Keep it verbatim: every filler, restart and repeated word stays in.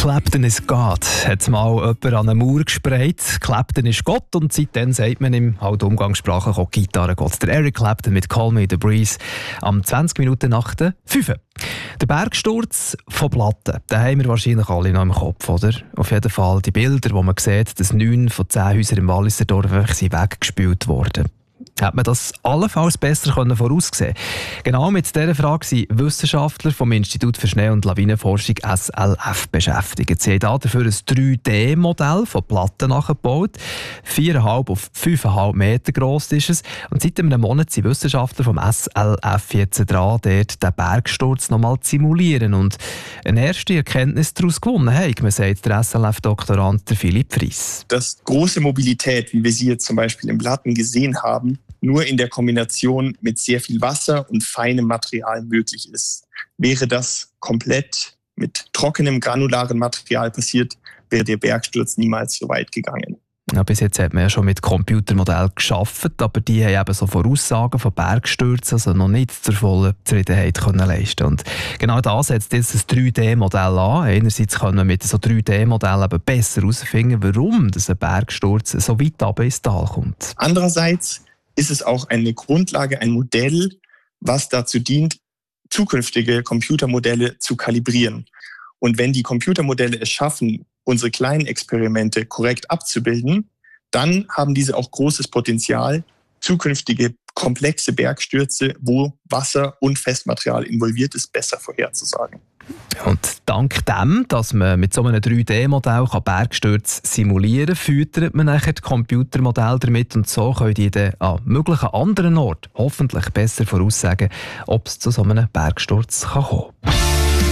Clapton is God, hat mal jemand an eine Mauer gesprayt. Clapton ist Gott und seitdem sagt man ihm halt umgangssprachlich auch Gitarrengott. Der Eric Clapton mit Call Me The Breeze am zwanzig Minuten nach der fünf. Der Bergsturz von Platten, den haben wir wahrscheinlich alle noch im Kopf, oder? Auf jeden Fall die Bilder, wo man sieht, dass neun von zehn Häusern im Walliserdorf weggespült wurden. Hat man das allenfalls besser voraussehen können? Genau mit dieser Frage sind Wissenschaftler vom Institut für Schnee- und Lawinenforschung S L F beschäftigt. Sie haben dafür ein drei D Modell von Platten nachgebaut. vier Komma fünf auf fünf Komma fünf Meter gross ist es. Und seit einem Monat sind Wissenschaftler vom S L F jetzt dran, dort den Bergsturz noch mal zu simulieren und eine erste Erkenntnis daraus gewonnen haben. Man sagt der S L F-Doktorand Philipp Fries. Dass große Mobilität, wie wir sie jetzt zum Beispiel im Platten gesehen haben, nur in der Kombination mit sehr viel Wasser und feinem Material möglich ist. Wäre das komplett mit trockenem, granularen Material passiert, wäre der Bergsturz niemals so weit gegangen. Ja, bis jetzt hat man ja schon mit Computermodellen gearbeitet, aber die haben eben so Voraussagen von Bergstürzen also noch nicht zur vollen Zufriedenheit können leisten. Und genau das setzt jetzt das drei D Modell an. Einerseits können wir mit so drei D Modellen eben besser herausfinden, warum ein Bergsturz so weit runter ins Tal kommt. Andererseits ist es auch eine Grundlage, ein Modell, was dazu dient, zukünftige Computermodelle zu kalibrieren. Und wenn die Computermodelle es schaffen, unsere kleinen Experimente korrekt abzubilden, dann haben diese auch großes Potenzial, zukünftige komplexe Bergstürze, wo Wasser und Festmaterial involviert ist, besser vorherzusagen. Und dank dem, dass man mit so einem drei D Modell Bergstürze simulieren kann, füttert man nachher die Computermodelle damit und so können die dann an möglichen anderen Orten hoffentlich besser voraussagen, ob es zu so einem Bergsturz kommen kann.